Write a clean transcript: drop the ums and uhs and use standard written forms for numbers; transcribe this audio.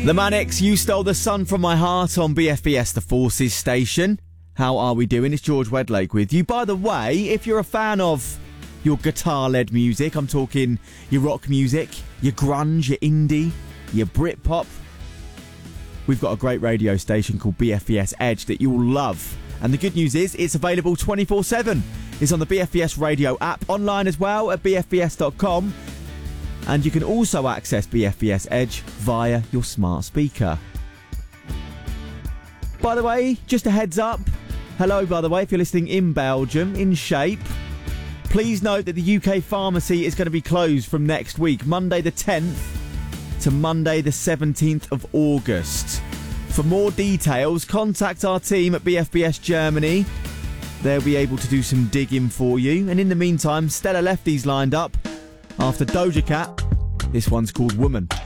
The Manics, You Stole the Sun from My Heart on BFBS, the Forces station. How are we doing? It's George Wedlake with you. By the way, if you're a fan of your guitar-led music, I'm talking your rock music, your grunge, your indie, your Britpop, we've got a great radio station called BFBS Edge that you'll love. And the good news is it's available 24/7. It's on the BFBS radio app, online as well at bfbs.com. And you can also access BFBS Edge via your smart speaker. By the way, just a heads up. Hello, by the way, if you're listening in Belgium, in Shape. Please note that the UK pharmacy is going to be closed from next week, Monday the 10th to Monday the 17th of August. For more details, contact our team at BFBS Germany. They'll be able to do some digging for you. And in the meantime, Stella Lefty's lined up. After Doja Cat, this one's called Woman.